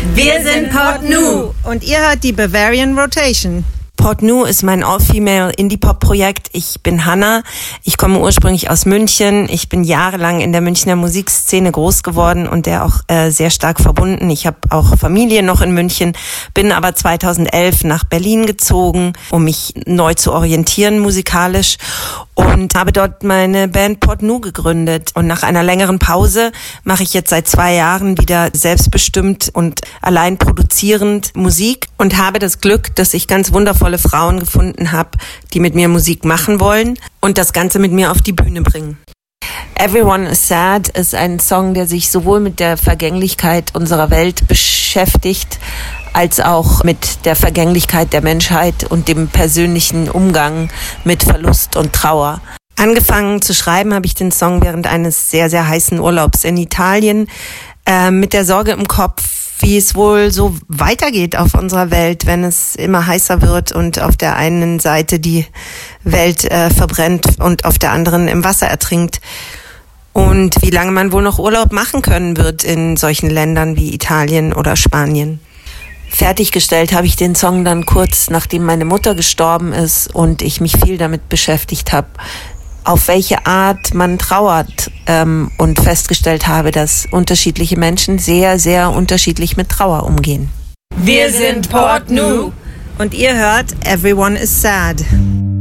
Wir sind Portneuf und ihr hört die Bavarian Rotation. Portneuf ist mein All-Female Indie-Pop-Projekt. Ich bin Hannah. Ich komme ursprünglich aus München. Ich bin jahrelang in der Münchner Musikszene groß geworden und der auch sehr stark verbunden. Ich habe auch Familie noch in München, bin aber 2011 nach Berlin gezogen, um mich neu zu orientieren musikalisch und habe dort meine Band Portneuf gegründet. Und nach einer längeren Pause mache ich jetzt seit 2 Jahren wieder selbstbestimmt und allein produzierend Musik und habe das Glück, dass ich ganz wundervolle Frauen gefunden habe, die mit mir Musik machen wollen und das Ganze mit mir auf die Bühne bringen. Everyone is Sad ist ein Song, der sich sowohl mit der Vergänglichkeit unserer Welt beschäftigt, als auch mit der Vergänglichkeit der Menschheit und dem persönlichen Umgang mit Verlust und Trauer. Angefangen zu schreiben habe ich den Song während eines sehr, sehr heißen Urlaubs in Italien, mit der Sorge im Kopf, wie es wohl so weitergeht auf unserer Welt, wenn es immer heißer wird und auf der einen Seite die Welt verbrennt und auf der anderen im Wasser ertrinkt. Und wie lange man wohl noch Urlaub machen können wird in solchen Ländern wie Italien oder Spanien. Fertiggestellt habe ich den Song dann kurz, nachdem meine Mutter gestorben ist und ich mich viel damit beschäftigt habe, auf welche Art man trauert und festgestellt habe, dass unterschiedliche Menschen sehr, sehr unterschiedlich mit Trauer umgehen. Wir sind Portneuf und ihr hört Everyone is Sad.